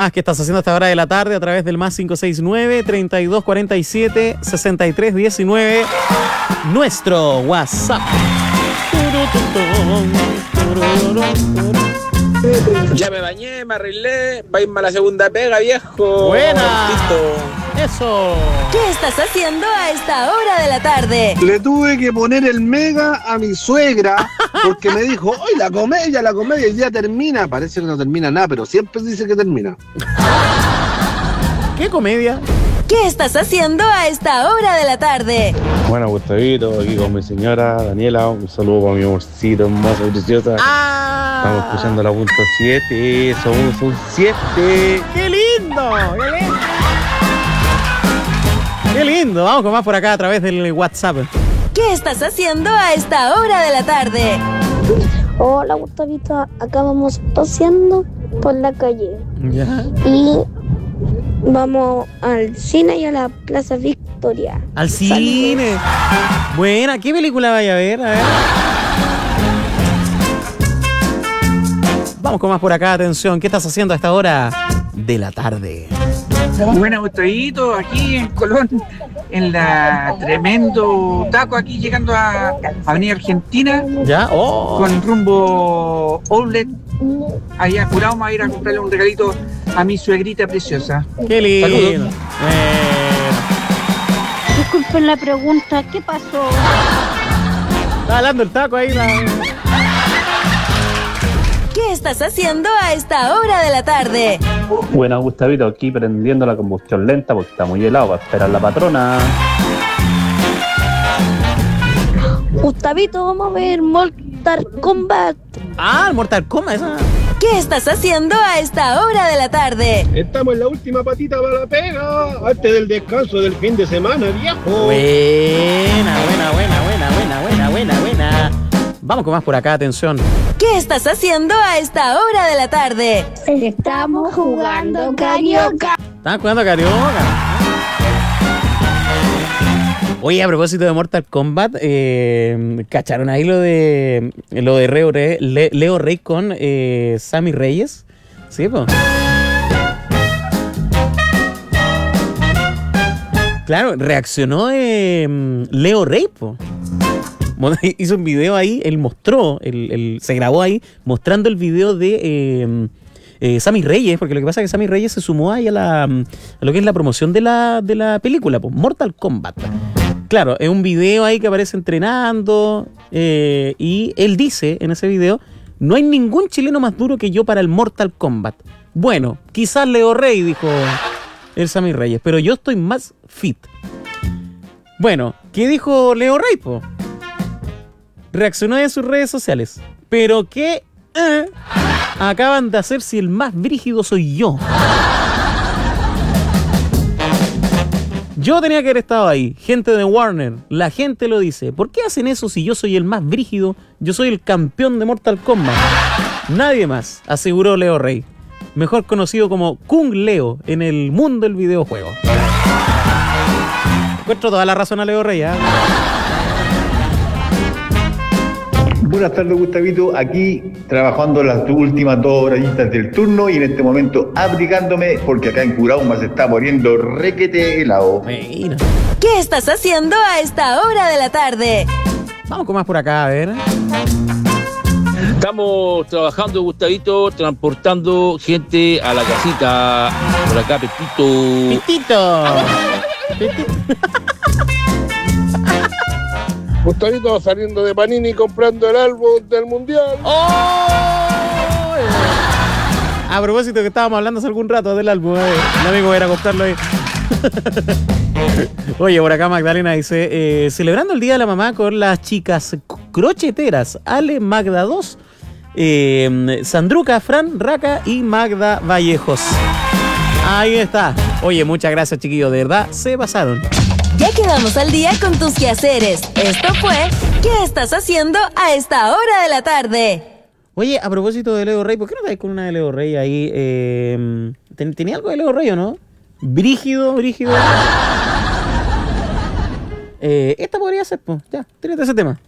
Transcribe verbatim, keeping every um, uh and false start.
más que estás haciendo a esta hora de la tarde a través del más cinco seis nueve, treinta y dos cuarenta y siete, sesenta y tres diecinueve, nuestro WhatsApp. Ya me bañé, me arreglé, va a irme a la segunda pega, viejo. Buena. Listo. Eso. ¿Qué estás haciendo a esta hora de la tarde? Le tuve que poner el mega a mi suegra porque me dijo, hoy la comedia, la comedia ya termina. Parece que no termina nada, pero siempre dice que termina. ¿Qué comedia? ¿Qué estás haciendo a esta hora de la tarde? Bueno, Gustavito, aquí con mi señora Daniela, un saludo para mi amorcito hermosa, preciosa. Ah. Estamos escuchando la punto siete, somos un siete. ¡Qué lindo! ¡Qué lindo! ¡Qué lindo! Vamos con más por acá a través del WhatsApp. ¿Qué estás haciendo a esta hora de la tarde? Hola, Gustavito, acá vamos paseando por la calle. ¿Ya? Y vamos al cine y a la Plaza Victoria. ¡Al cine! Saludos. Buena, ¿qué película vaya a ver? A ver. Vamos con más por acá, atención. ¿Qué estás haciendo a esta hora de la tarde? Buenas, Gustavito, aquí en Colón, en la tremendo taco, aquí llegando a Avenida Argentina. ¿Ya? Oh. Con rumbo Outlet. Allá curado, me voy a ir a comprarle un regalito a mi suegrita preciosa. ¡Qué lindo! Saludos. Eh. Disculpen la pregunta, ¿qué pasó? Está hablando el taco ahí. La... ¿Qué estás haciendo a esta hora de la tarde? Bueno, Gustavito, aquí prendiendo la combustión lenta porque está muy helado para esperar la patrona. Gustavito, vamos a ver Mortal Kombat. Ah, el Mortal Kombat, esa. ¿Qué estás haciendo a esta hora de la tarde? Estamos en la última patita para la pega, antes del descanso del fin de semana, viejo. Buena, buena, buena, buena, buena, buena, buena, buena. Vamos con más por acá, atención. ¿Qué estás haciendo a esta hora de la tarde? Estamos jugando carioca. ¿Están jugando carioca? Oye, a propósito de Mortal Kombat, eh, ¿cacharon ahí lo de lo de Leo Rey, Leo Rey con eh, Sammy Reyes? Sí, pues. Claro, reaccionó eh, Leo Rey, pues. Hizo un video ahí, él mostró, él, él, se grabó ahí mostrando el video de eh, eh, Sammy Reyes, porque lo que pasa es que Sammy Reyes se sumó ahí a, la, a lo que es la promoción de la, de la película, pues, Mortal Kombat. Claro, es un video ahí que aparece entrenando eh, y él dice en ese video, no hay ningún chileno más duro que yo para el Mortal Kombat. Bueno, quizás Leo Rey, dijo el Sammy Reyes, pero yo estoy más fit. Bueno, ¿qué dijo Leo Rey, po? Reaccionó en sus redes sociales. Pero ¿qué eh, acaban de hacer si el más brígido soy yo? Yo tenía que haber estado ahí. Gente de Warner, la gente lo dice. ¿Por qué hacen eso si yo soy el más brígido? Yo soy el campeón de Mortal Kombat. Nadie más, aseguró Leo Rey. Mejor conocido como Kung Leo en el mundo del videojuego. Encuentro toda la razón a Leo Rey, ¿eh? Buenas tardes, Gustavito, aquí trabajando las últimas dos horitas del turno y en este momento abrigándome porque acá en Curauma se está poniendo requete helado. Mira. ¿Qué estás haciendo a esta hora de la tarde? Vamos con más por acá, a ver. Estamos trabajando, Gustavito, transportando gente a la casita. Por acá, Pepito. Pitito. Pitito. Gustavito saliendo de Panini comprando el álbum del Mundial. ¡Oh! A propósito que estábamos hablando hace algún rato del álbum, eh. Un amigo era a comprarlo ahí. Oye, por acá Magdalena dice, eh, celebrando el Día de la Mamá con las chicas crocheteras Ale, Magda dos, eh, Sandruca, Fran, Raca y Magda Vallejos. Ahí está. Oye, muchas gracias, chiquillos, de verdad, se pasaron. Ya quedamos al día con tus quehaceres. Esto fue ¿Qué estás haciendo a esta hora de la tarde? Oye, a propósito de Leo Rey, ¿por qué no estáis con una de Leo Rey ahí? Eh, ¿Tenía algo de Leo Rey o no? Brígido, brígido. Eh, esta podría ser, pues. Ya, tírate ese tema.